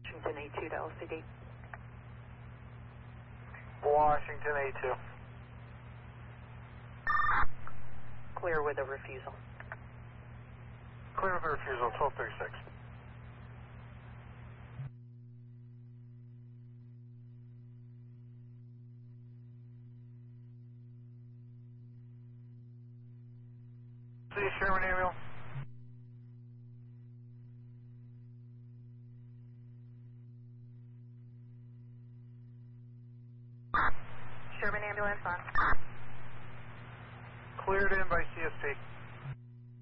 Washington A2 to LCD. Washington A2. Clear with a refusal. Clear with a refusal, 1236. See you, Sherman Ambulance. Sherman ambulance on. Cleared in by CSP.